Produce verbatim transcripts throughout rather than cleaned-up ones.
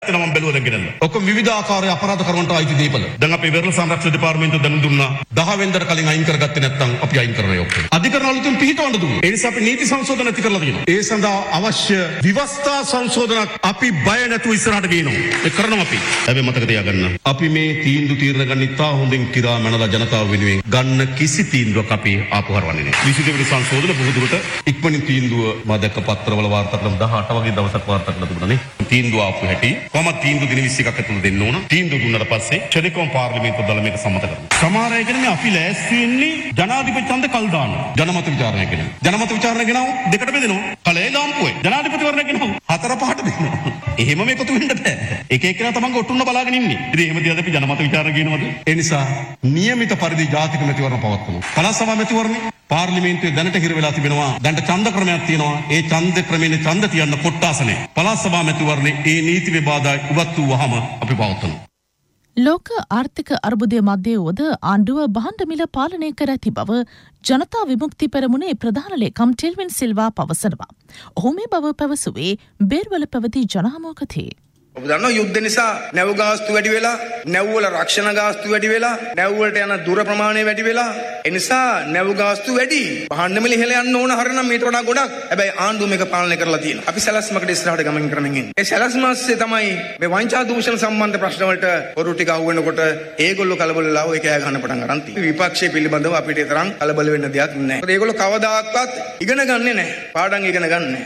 තනම බැලුවද ගෙනල්ල. ඔක්කොම විවිධාකාරයේ අපරාධ කරවන්ට ආйти දීපල. දැන් අපි වෙරළ සංරක්ෂණ දෙපාර්තමේන්තුව දැනුම් දුන්නා දහ වෙනිදාට කලින් අයින් කරගත්තේ නැත්නම් අපි අයින් කරනවා ඔක්කොම. අධිකරණ අලුතින් පිහිටවන්න දුන්නා. ඒ නිසා අපි නීති සංශෝධන ඇති කරලා තියෙනවා. ඒ සඳහා අවශ්‍ය විවස්ථා සංශෝධනක් අපි බය නැතුව ඉස්සරහට ගේනවා. ඒ කරනවා අපි. හැබැයි මතක තියාගන්න. අපි මේ තීන්දුව තීරණ ගන්න ඉතා හොඳින් කිරා මනලා ජනතාව වෙනුවෙන් ගන්න කිසි තීන්දුවක් අපි ආපහු හරවන්නේ නැහැ. විසි දෙවෙනි සංශෝධන බොහෝ ඉක්මනින් තීන්දුව මා දැක්ක පත්‍රවල වාර්තා කළා දහඅට වගේ දවසක් වාර්තා කළා තිබුණානේ. තීන්දුව ආපු හැටි කොහොමද තීන්දුව දින විස්ස එකක් ඇතුළත දෙන්න ඕන. තීන්දුව දුන්නාට පස්සේ ක්ෂණිකවම පාර්ලිමේන්තුව දල මේක සම්මත කරනවා. සමහර අය කියන්නේ අපි ලෑස්ති වෙන්නේ ජනාධිපති ඡන්ද කල් දානවා. ජනමත විචාරණය කරනවා. ජනමත විචාරණය ගෙනාවොත් දෙකට බෙදෙනවා. කලේ ලාම්පුවේ ජනාධිපතිවරණය ගෙනාවොත් හතර පහට දෙනවා. එහෙම මේකතු වෙන්න බෑ. එක එක්කෙනා තමන්ගේ ඔටුන්න බලාගෙන ඉන්නේ. ඉතින් එහෙම දිහාද අපි ජනමත විචාරණය කියනවද? ඒ නිසා නියමිත පරිදි ජාතික මැතිවරණ පවත්වනවා. පළාත් සභා මැතිවරණේ පාර්ලිමේන්තුවේ දැනට හිර වෙලා තිබෙනවා. දැනට ඡන්ද ක්‍රමයක් තියෙනවා. ඒ ඡන්ද ක්‍රමයේ ඡන්ද තියන්න කොට්ටාසනේ. පළාත් සභා මැතිවරණේ ඒ නීති විවාදය ඉවත් වූවහම අපි පවත්වනවා. ලෝක ආර්ථික අර්බුදය මැදේ වුවද ආණ්ඩුව භාණ්ඩ මිල පාලනය කර ඇති බව ජනතා විමුක්ති පෙරමුණේ ප්‍රධාන ලේකම් ටෙල්වින් සිල්වා පවසනවා. ඔහු මේ බව පැවසුවේ බේර්වල පැවති ජනහමෝකතේ. ඔබ දන්නවා යුද්ධ නිසා නැව් ගාස්තු වැඩි වෙලා, නැව් වල රක්ෂණ ගාස්තු වැඩි වෙලා, නැව් වලට යන දුර ප්‍රමාණය වැඩි වෙලා. ඒ නිසා නැව් ගාස්තු වැඩි. භාණ්ඩ මිල ඉහළ යන්න ඕන හරිනම් මේට වඩා ගොඩක්. හැබැයි ආණ්ඩුව මේක පාලනය කරලා තියෙනවා. අපි සැලැස්මකට ඉස්සරහට ගමන් කරමින් ඉන්නේ. ඒ සැලැස්ම ASCII තමයි මේ වංචා දූෂණ සම්බන්ධ ප්‍රශ්න වලට පොරු ටික අහු වෙනකොට ඒගොල්ලෝ කලබල වෙලා ඔය කෑ ගන්න පටන් ගන්න තියෙනවා. විපක්ෂයේ පිළිබඳව අපිට ඒ තරම් කලබල වෙන්න දෙයක් නැහැ. ඒගොල්ලෝ කවදාකවත් ඉගෙන ගන්නෙ නැහැ. පාඩම් ඉගෙන ගන්නෙ නැහැ.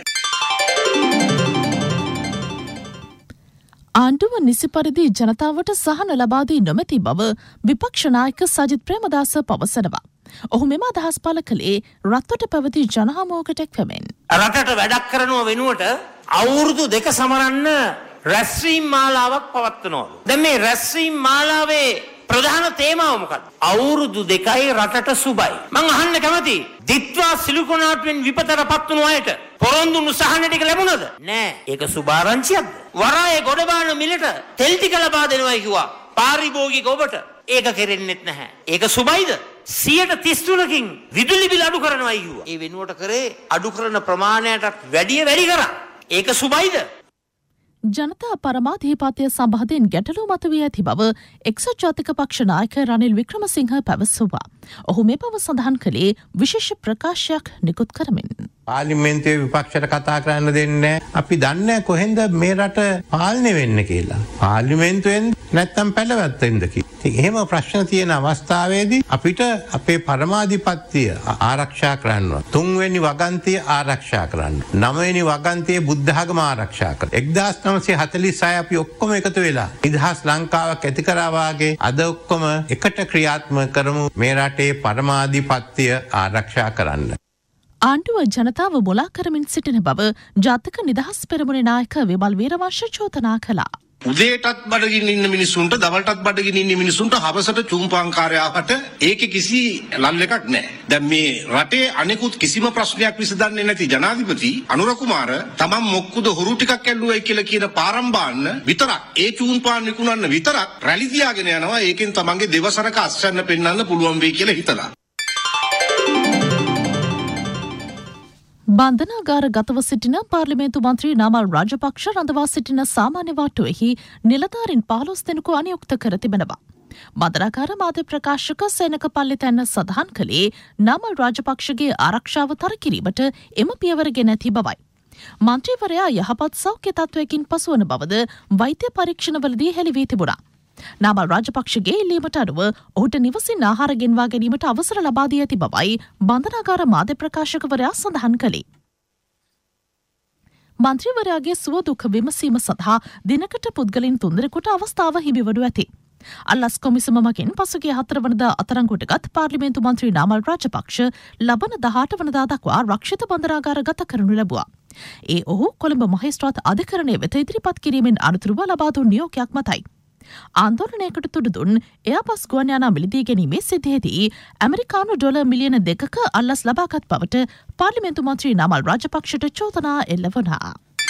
ආණ්ඩුව නිසි පරිදි ජනතාවට සහන ලබා දී නොමැති බව විපක්ෂ නායක සජිත් ප්‍රේමදාස පවසනවා. ඔහු මෙම අදහස් පළ කළේ රත්වට පැවති ජනහමුවකට එක්වමින්. රටට වැඩක් කරනව වෙනුවට අවුරුදු දෙක සමරන්න රැස්වීම් මාලාවක් පවත්වනවා. දැන් මේ රැස්වීම් මාලාවේ ප්‍රධාන තේමාව මොකක්ද? අවුරුදු දෙකයි රටට සුබයි. මං අහන්න කැමතියි. දිත්වා සිලිකොනාට්වෙන් විපතරපත් වුණු අයට පොරොන්දු උසහන ටික ලැබුණද? නෑ. ඒක සුභාරංචියක්ද? වරායේ ගොඩබාන මිලට තෙල් ටික ලබා දෙනවා කිව්වා. පාරිභෝගික ඔබට ඒක කෙරෙන්නෙත් නැහැ. ඒක සුබයිද? සියයට තිස් තුනකින් විදුලි බිල අඩු කරනවා කිව්වා. ඒ වෙනුවට කරේ අඩු කරන ප්‍රමාණයටත් වැඩිය වැඩි කරා. ඒක සුබයිද? ජනතා පරමාධිපත්‍ය සම්බන්ධයෙන් ගැටලු මතුවී ඇති බව එක්සත් ජාතික පක්ෂ නායක රනිල් වික්‍රමසිංහ පැවසුවා. ඔහු මේ බව සඳහන් කළේ විශේෂ ප්‍රකාශයක් නිකුත් කරමින්. පාර්ලිමේන්තුවේ විපක්ෂයට කතා කරන්න දෙන්නේ අපි දන්නේ කොහෙන්ද මේ රට පාලනය වෙන්න කියලා. පාර්ලිමේන්තුවෙන් නැත්තම් පැලවැත්තෙන්ද කියලා. එහෙම ප්‍රශ්න තියෙන අවස්ථාවේදී අපිට අපේ පරමාධිපත්‍ය ආරක්ෂා කරන්න ඕන. තුන්වෙනි වගන්තිය ආරක්ෂා කරන්න. නවවෙනි වගන්තියේ බුද්ධ ආගම ආරක්ෂා කරන්න. එක්දාස් නවසිය හතළිස් හය අපි ඔක්කොම එකතු වෙලා නිදහස් ලංකාවක් ඇති කරා වාගේ අද ඔක්කොම එකට ක්‍රියාත්මක කරමු මේ රටේ පරමාධිපත්‍ය ආරක්ෂා කරන්න. ආණ්ඩුව ජනතාව මොලා කරමින් සිටින බව ජාතික නිදහස් පෙරමුණේ නායක විමල් වීරවංශ චෝදනා කළා. උදේටත් බඩගින්න ඉන්න මිනිස්සුන්ට දවල්ටත් බඩගින්න ඉන්න මිනිස්සුන්ට හවසට චුම්පාංකාරයාකට ඒකේ කිසි ලල් එකක් නැහැ. දැන් මේ රටේ අනෙකුත් කිසිම ප්‍රශ්නයක් විසඳන්නේ නැති ජනාධිපති අනුර කුමාර තමන් මොක්කුද හොරු ටිකක් ඇල්ලුවයි කියලා කියන පාරම් බාන්න විතරක් ඒ චුම්පාන් විකුණන්න විතරක් රැලි තියාගෙන යනවා. ඒකෙන් තමන්ගේ දෙවසරක අස්සන්න පෙන්වන්න පුළුවන් වෙයි කියලා හිතලා. බන්ධනාගාර ගතව සිටින පාර්ලිමේන්තු මන්ත්‍රී නාමල් රාජපක්ෂ රඳවා සිටින සාමාන්‍ය වාට්ටුවෙහි නිලධාරීන් පහළොස් දෙනෙකු අනියුක්ත කර තිබෙනවා. බන්ධනාගාර මාධ්‍ය ප්‍රකාශක සේනක පල්ලිතැන්න සඳහන් කළේ නාමල් රාජපක්ෂගේ ආරක්ෂාව තර කිරීමට එම පියවර ගෙන ඇති බවයි. මන්ත්‍රීවරයා යහපත් සෞඛ්‍ය තත්ත්වයකින් පසුවන බවද වෛද්‍ය පරීක්ෂණවලදී හෙළි වී තිබුණා. නාමල් රාජපක්ෂගේ ඉල්ලීමට අනුව ඔහුට නිවසින් ආහාර ගෙන්වා ගැනීමට අවසර ලබා දී ඇති බවයි බන්ධනාගාර මාධ්‍ය ප්‍රකාශකවරයා සඳහන් කළේ. මන්ත්‍රීවරයාගේ සුව දුක විමසීම සඳහා දිනකට පුද්ගලින් තුන්දෙනෙකුට අවස්ථාව හිමිවනු ඇති. අල්ලස් කොමිසම මගින් පසුගිය හතර වනදා අත්අඩංගුවටගත් පාර්ලිමේන්තු මන්ත්‍රී නාමල් රාජපක්ෂ ලබන දහඅට වනදා දක්වා රක්ෂිත බන්ධනාගාර ගත කරනු ලැබුවා. ඒ ඔහු කොළඹ මහේස්ත්‍රාත් අධිකරණය වෙත ඉදිරිපත් කිරීමෙන් අනතුරුව ලබා දුන් නියෝගයක් මතයි. ආන්දෝලනයකට තුඩු දුන් එයාබස් ගුවන් යානා මිලදී ගැනීමේ සිද්ධියේදී ඇමරිකානු ඩොලර් මිලියන දෙකක අල්ලස් ලබාගත් බවට පාර්ලිමේන්තු මන්ත්‍රී නාමල් රාජපක්ෂට චෝදනා එල්ල වුණා.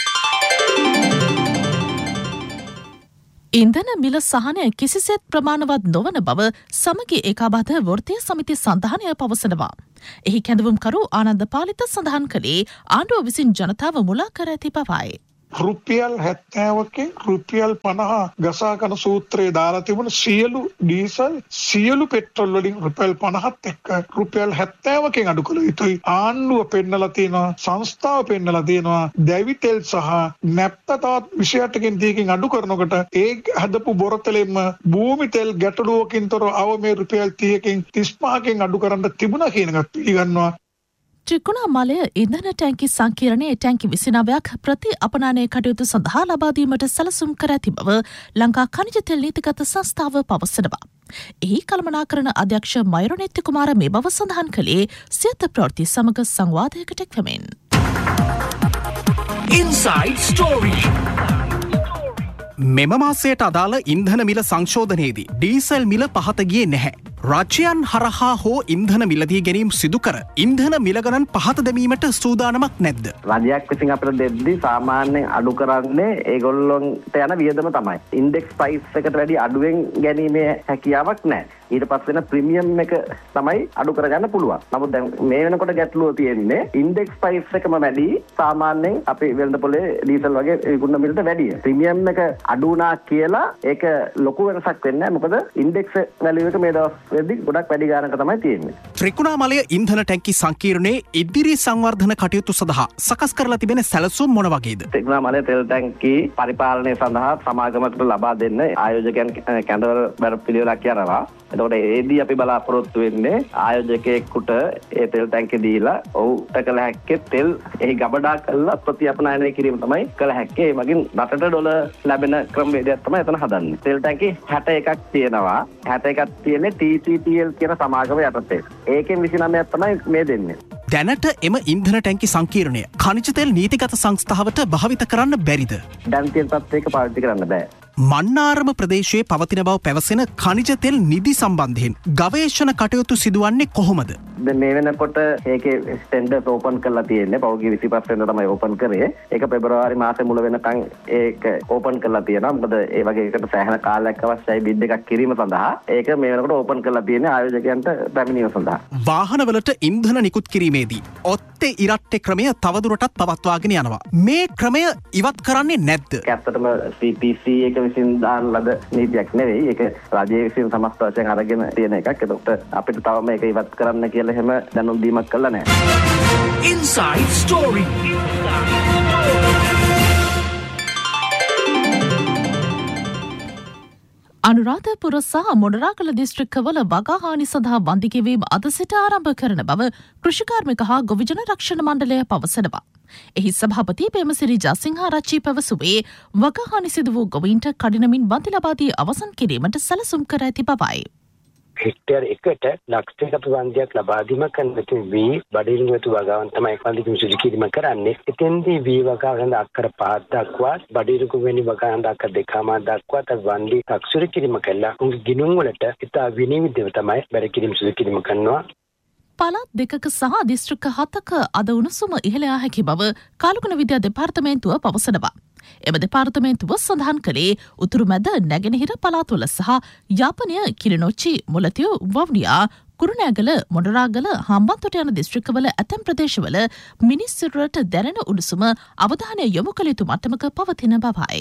ඉන්ධන මිල සහනය කිසිසේත් ප්‍රමාණවත් නොවන බව සමගි ඒකාබද්ධ වෘත්තීය සමිති සන්ධානය පවසනවා. එහි කැඳවුම්කරු ආනන්ද පාලිත සඳහන් කළේ ආණ්ඩුව විසින් ජනතාව මුලා කර ඇති බවයි. රුපියල් හැත්තෑවකින් රුපියල් පනහ ගසා කන සූත්‍රයේ දාලා තිබුණ සියලු ඩීසල් සියලු පෙට්‍රල් වලින් රුපියල් පනහත් එක්ක රුපියල් හැත්තෑවකින් අඩු කළ යුතුයි. ආණ්ඩුව පෙන්නලා තියෙනවා, සංස්ථාව පෙන්නලා තියෙනවා, දැවි තෙල් සහ නැප්ත තවත් විසි අටකින් තිහකින් අඩු කරනකොට ඒ හදපු බොරතලෙම භූමි තෙල් ගැටලුවකින් තොර අවමේ රුපියල් තිහකින් තිස් පහකින් අඩු කරන්න තිබුණා කියන එක පිළිගන්නවා. ත්‍රිකුණාමලය ඉන්ධන ටැංකි සංකීර්ණයේ ටැංකි විසිනවයක් ප්‍රති අපනානය කටයුතු සඳහා ලබා දීමට සැලසුම් කර ඇති බව ලංකා ඛනිජ තෙල් නීතිගත සංස්ථාව පවසනවා. එහි කළමනාකරණ අධ්‍යක්ෂ මයුරනෙත්ති කුමාර මේ බව සඳහන් කළේ සියත ප්‍රවෘත්ති සමග සංවාදයකට එක්වමින්. Inside Story. මෙම මාසයට අදාළ ඉන්ධන මිල සංශෝධනයේදී ඩීසල් මිල පහත ගියේ නැහැ. රාජ්‍යයන් හරහා හෝ ඉන්ධන මිලදී ගැනීම සිදු කර ඉන්ධන මිල ගණන් පහත දැමීමට සූදානමක් නැද්ද? රජයක් විසින් අපිට දෙද්දී සාමාන්‍යයෙන් අඩු කරන්නේ ඒගොල්ලොන්ට යන වියදම තමයි. ඉන්ඩෙක්ස් ප්‍රයිස් එකට වැඩි අඩුවෙන් ගැනීමේ හැකියාවක් නැහැ. ඊට පස්සේ වෙන ප්‍රීමියම් එක තමයි අඩු කරගන්න පුළුවන්. නමුත් දැන් මේ වෙනකොට ගැටලුව තියෙන්නේ ඉන්ඩෙක්ස් ප්‍රයිස් එකම වැඩි සාමාන්‍යයෙන් අපේ වෙළඳ පොලේ ඩීසල් වගේ විකුණන මිලට වැඩිය. ප්‍රීමියම් එක අඩු වුණා කියලා ඒක ලොකු වෙනසක් වෙන්නේ නැහැ. මොකද ඉන්ඩෙක්ස් වැලියු එක මේ දවස්වලදී ගොඩක් වැඩි ගානක තමයි තියෙන්නේ. ත්‍රිකුණාමලය ඉන්ධන ටැංකි සංකීර්ණයේ ඉදිරි සංවර්ධන කටයුතු සඳහා සකස් කරලා තිබෙන සැලසුම් මොන වගේද? ත්‍රිකුණාමලය තෙල් ටැංකි පරිපාලනය සඳහා සමාගමකට ලබා දෙන්න ආයෝජකයන් කැඳවල බර පිළිවෙලක් යනවා. එතකොට ඒදී අපි බලාපොරොත්තු වෙන්නේ ආයෝජකයෙකුට ඒ තෙල් ටැංකිය දීලා ඔහුට කළ හැක්කේ තෙල් එහි ගබඩා කරලා ප්‍රතිඅපනයනය කිරීම තමයි කළ හැක්කේ. ඒ වගේම රටට ඩොලර් ලැබෙන ක්‍රමවේදයක් තමයි එතන හදන්නේ. තෙල් ටැංකි හැට එකක් තියෙනවා. හැට එකක් තියෙන්නේ ටී සී ටී එල් කියන සමාගම යටතේ. ඒකෙන් විසි නවයක් තමයි මේ දෙන්නේ. දැනට එම ඉන්ධන ටැංකි සංකීර්ණය ඛනිජ තෙල් නීතිගත සංස්ථාවට භාවිත කරන්න බැරිද? දැන් තියෙන තත්ත්වයක පාවිච්චි කරන්න බෑ. මන්නාරම ප්‍රදේශයේ පවතින බව පැවසෙන ඛනිජ තෙල් නිදි සම්බන්ධයෙන් ගවේෂණ කටයුතු සිදුවන්නේ කොහොමද? දැන් මේ වෙනකොට ඒකේ ටෙන්ඩර්ස් ඕපන් කරලා තියෙන්නේ. පෞද්ගලික විසි පහ වෙනිදා තමයි ඕපන් කරේ. ඒක පෙබරවාරි මාසේ මුල වෙනකන් ඒක ඕපන් කරලා තියෙනවා. මොකද ඒ වගේ එකට සෑහෙන කාලයක් අවශ්‍යයි බිඩ් එකක් කිරීම සඳහා. ඒක මේ වෙනකොට ඕපන් කරලා තියෙන්නේ ආයෝජකයන්ට පැමිණීම සඳහා. වාහනවලට ඉන්ධන නිකුත් කිරීමේදී ඔත්තේ ඉරට්ටේ ක්‍රමය තවදුරටත් පවත්වාගෙන යනවා. මේ ක්‍රමය ඉවත් කරන්නේ නැද්ද? ඇත්තටම සී පී සී එක විසින් දාන ලද නීතියක් නෙවෙයි. ඒක රජයේ විසින් සමස්ත වශයෙන් අරගෙන තියෙන එකක්. ඒකට අපිට තව මේක ඉවත් කරන්න කියලා එහෙම දැනුම් දීමක් කළා නැහැ. Inside Story. අනුරාධපුර සහ මොනරාගල දිස්ත්‍රික්කවල වගාහානි සඳහා වන්දි ගෙවීම අද සිට ආරම්භ කරන බව කෘෂිකාර්මික හා ගොවිජන රක්ෂණ මණ්ඩලය පවසනවා. එහි සභාපති පේමසිරි ජයසිංහාරච්චි පැවසුවේ වගාහානි සිදු වූ ගොවීන්ට කඩිනමින් වන්දි ලබා දී අවසන් කිරීමට සැලසුම් කර ඇති බවයි. හෙක්ටර් එකට ලක්ෂයකට වන්දියක් ලබා දීම කරනතු වී බඩිරිඟතු වගාවන් තමයි වන්දි සුදු කිරීම කරන්නේ. එතෙන්දී වී වගාවන් අක්කර පහක් දක්වා බඩිරිඟු වෙනි වගාවන් අක්කර දෙකම දක්වා තව වන්දි අක්ෂර කිරීම කළා. උන්ගේ ගිණුම් වලට ඉතා විනිවිදව තමයි බඩ කිරීම සුදු කිරීම කරනවා. පළාත් දෙකක සහ දිස්ත්‍රික්ක හතක අද උණුසුම ඉහළ යා හැකි බව කාලගුණ විද්‍යා දෙපාර්තමේන්තුව පවසනවා. එම දෙපාර්තමේන්තුව සඳහන් කළේ උතුරු මැද නැගෙනහිර පළාත්වල සහ යාපනය කිලිනොච්චි මුලතිව් වවුනියා කුරුණෑගල මොනරාගල හම්බන්තොට යන දිස්ත්‍රික්කවල ඇතැම් ප්‍රදේශවල මිනිස් සිරුරට දැනෙන උණුසුම අවධානය යොමු කළ යුතු මට්ටමක පවතින බවයි.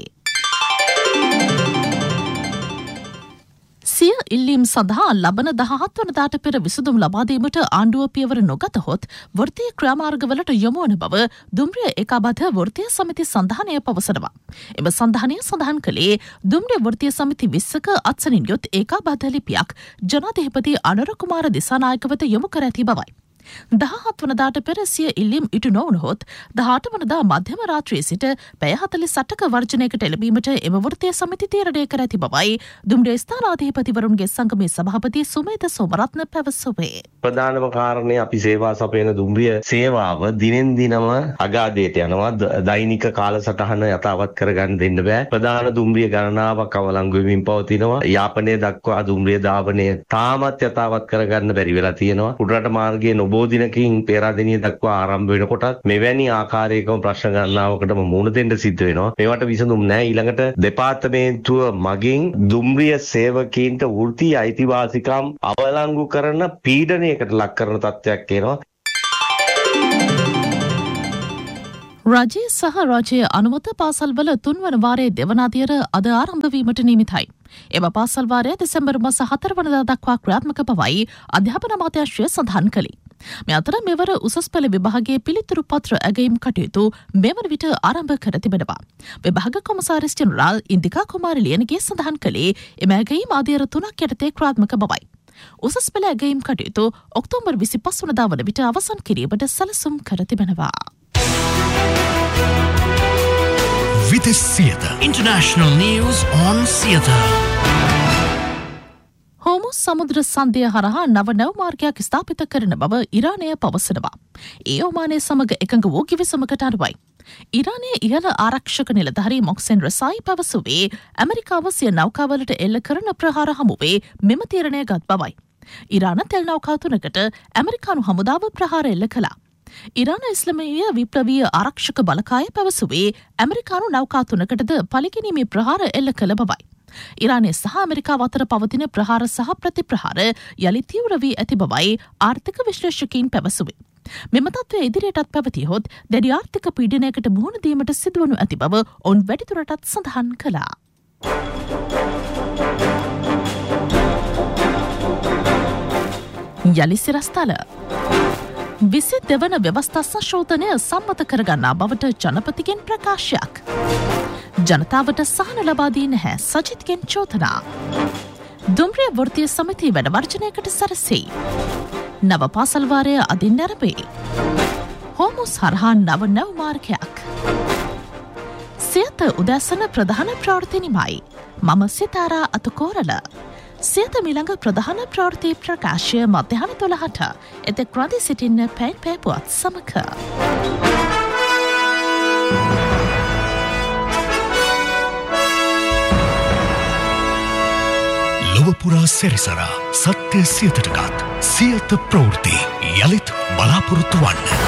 සිය ඉල්ලීම් සඳහා ලබන දහහත් වනදාට පෙර විසඳුම් ලබාදීමට ආණ්ඩුව පියවර නොගතහොත් වෘත්තීය ක්‍රියාමාර්ගවලට යොමු වන බව දුම්රිය ඒකාබද්ධ වෘත්තීය සමිති සන්ධානය පවසනවා. එම සන්ධානය සඳහන් කළේ දුම්රිය වෘත්තීය සමිති විස්සක අත්සනින් යුත් ඒකාබද්ධ ලිපියක් ජනාධිපති අනුර කුමාර දිසානායක වෙත යොමු කර ඇති බවයි. දහහත් වනදාට පෙර සිය ඉල්ලීම් ඉටු නොවුනහොත් දහඅට වනදා මධ්‍යම රාත්‍රියේ සිට පැය හතළිස් අටක වර්ජනයකට එළඹීමට එම වෘත්තීය සමිති තීරණය කර ඇති බවයි දුම්රිය ස්ථානාධිපතිවරුන්ගේ සංගමේ සභාපති සුමේද සෝමරත්න පැවසුවේ. ප්‍රධානම කාරණේ අපි සේවා සපයන දුම්රිය සේවාව දිනෙන් දිනම අගාධයට යනවා. දෛනික කාලසටහන යථාවත් කරගන්න දෙන්න බෑ. ප්‍රධාන දුම්රිය ගණනාවක් අවලංගු වෙමින් පවතිනවා. යාපනයේ දක්වා දුම්රිය ධාවනය තාමත් යථාවත් කරගන්න බැරි වෙලා තියෙනවා. උඩරට මාර්ගයේ නොබෝ දිනකින් පෙරදිනිය දක්වා ආරම්භ වෙනකොටත් මෙවැනි ආකාරයකම ප්‍රශ්න ගණනාවකටම මුහුණ දෙන්න සිද්ධ වෙනවා. මේවට විසඳුම් නැහැ. ඊළඟට දෙපාර්තමේන්තුව මගින් දුම්රිය සේවකීන්ට වෘත්තීය අයිතිවාසිකම් අවලංගු කරන පීඩනයකට ලක් කරන තත්ත්වයක් එනවා. රජයේ සහ රජයේ අනුමත පාසල්වල තුන්වන වාරයේ දෙවන අදියර අද ආරම්භ වීමට නියමිතයි. එම පාසල් වාරය දෙසැම්බර් මාස හතර වනදා දක්වා ක්‍රියාත්මක බවයි අධ්‍යාපන අමාත්‍යාංශය සඳහන් කළේ. මේ අතර මෙවර උසස් පෙළ විභාගයේ පිළිතුරු පත්‍ර ඇගයීම් කටයුතු මෙවන විට ආරම්භ කර තිබෙනවා. විභාග කොමසාරිස් ජෙනරාල් ඉන්දිකා කුමාරි ලියනගේ සඳහන් කළේ එම ඇගයීම් අදියර තුනක් යටතේ ක්‍රියාත්මක බවයි. උසස් පෙළ ඇගයීම් කටයුතු ඔක්තෝබර් විසිපස් වනදා වන විට අවසන් කිරීමට සැලසුම් කර තිබෙනවා. Vitis Theatre. International news on theatre. හෝමුස් සමුද්‍ර සන්ධය හරහා නව නැව් මාර්ගයක් ස්ථාපිත කරන බව ඉරානය පවසනවා. ඒ ඔමානය සමග එකඟ වූ කිවිසමකට අනුවයි. ඉරානයේ ඉහළ ආරක්ෂක නිලධාරී මොක්සෙන් රසායි පැවසුවේ ඇමරිකාව සිය නෞකාවලට එල්ල කරන ප්‍රහාර හමුවේ මෙම තීරණය ගත් බවයි. ඉරාන තෙල් නෞකා තුනකට ඇමරිකානු හමුදාව ප්‍රහාර එල්ල කළා. ඉරාන ඉස්ලාමීය විප්ලවීය ආරක්ෂක බලකාය පැවසුවේ ඇමරිකානු නෞකා තුනකටද පලිගැනීමේ ප්‍රහාර එල්ල කළ බවයි. ඉරානය සහ ඇමරිකාව අතර පවතින ප්‍රහාර සහ ප්‍රතිප්‍රහාර යළි තීව්‍ර වී ඇති බවයි ආර්ථික විශ්ලේෂකයින් පැවසුවේ. මෙම තත්ත්වය ඉදිරියටත් පැවතියහොත් දැඩි ආර්ථික පීඩනයකට මුහුණ දීමට සිදුවනු ඇති බව ඔවුන් වැඩිදුරටත් සඳහන් කළා. යළි සිරස්තල විසි දෙවන ව්‍යවස්ථා සංශෝධනය සම්මත කරගන්නා බවට ජනපතිගෙන් ප්‍රකාශයක්. ජනතාවට සහන ලබාදී නැහැ සජිත්ගෙන් චෝදනා. දුම්රිය වෘත්තීය සමිතිය වැඩ වර්ජනයකට සැරසෙයි. නව පාසල් වාරය අදින් නැරඹේ. හෝමුස් හරහා නව නැව් මාර්ගයක්. සියත උදැසන ප්‍රධාන ප්‍රවෘත්ති නිමයි. මම සිතාරා අතුකෝරල. සියත මිළඟ ප්‍රධාන ප්‍රවෘත්ති ප්‍රකාශය මධ්‍යහන දොළහට එතෙක් රැඳී සිටින්න පැන් පෑපුවත් සමග. ලොවපුරා සැරිසරා සත්‍ය සියතටගත් සියත ප්‍රවෘත්ති යළිත් බලාපොරොත්තු වන්න.